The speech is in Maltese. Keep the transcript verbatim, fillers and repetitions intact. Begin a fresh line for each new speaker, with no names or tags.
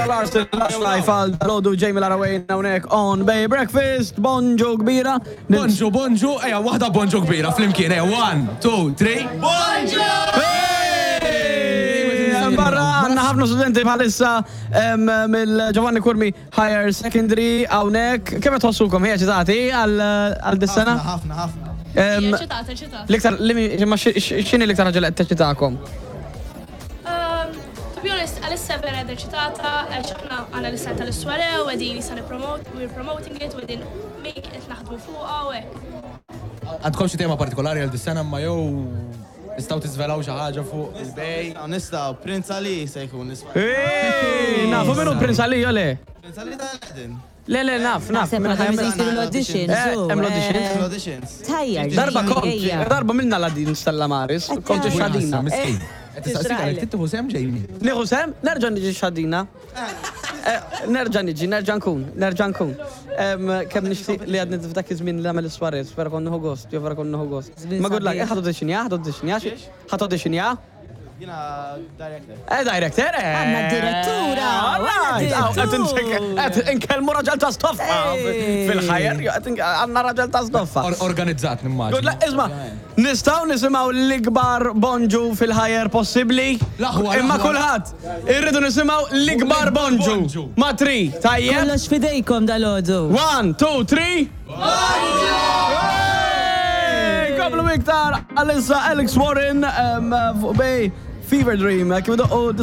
tal-Arsenal Lush Life għal Lodu Jamie Laraway hawnhekk on Bay Breakfast, bonġu kbira.
Bonġu, bonġu, eja, waħda bonġu kbira, flimkien, eja, one, two, three.
Bonġu! Barra għanna ħafna studenti bħalissa mill-Giovanni Kurmi Higher Secondary hawnhekk. Kemm qed tħossukom hija ċitati għal dis-sena?
Ħafna, ħafna.
ċitata, ċitata.
L-iktar, x'inhi l-iktar ħaġa li qed teċċitakom?
To be honest, għalissa vera ċitata, ċaħna għanna l-issa tal-isware, u għedin jisa we're promoting it, u għedin make it naħdmu fuqa u għek.
Għandkom xi tema partikolari għal dis-sena ma jew nistaw tiżvelaw xi ħaġa fuq il-bej.
Nistaw, Prince Ali se jkun nisma.
Eeeh, nafu minnu Prince Ali, jole?
Prince Ali tal-Edin.
Le, le, naf, naf.
Naħseb ma ħames jisiru l-auditions.
Hemm l-auditions.
L-auditions.
Tajjar.
Darba kont, darba minna l-adin stella Maris, kont xadina.
Miskin. Tistaqsik għalek tittiħu sem Jamie.
Nieħu sem, nerġa' niġi xadina. Nerġa' niġi, nerġa' nkun, nerġa' nkun. Kemm nixtieq li għadni f'dak iż-żmien li għamel is-swaret, vera kon nieħu gost, jew vera kon nieħu gost. Ma good luck, ħadd audition ja, ħadd audition ja, ħadd audition ja.
Jina director.
Eh, director, eh.
Għanna direttura.
Għed inkellmu raġel ta' stoffa fil-ħajer, għanna raġel ta' stoffa.
Organizzat nimmaġi.
Good luck, isma, nistaw nisimaw l-ikbar bonġu fil-ħajer possibli? Imma kulħadd, irridu nisimaw l-ikbar bonġu. Ma tri, tajjeb?
Kollox fidejkom dal-ħodu.
One, two, three. Bonġu! Qablu iktar, Alissa Alex Warren, fuq bej Fever Dream, kif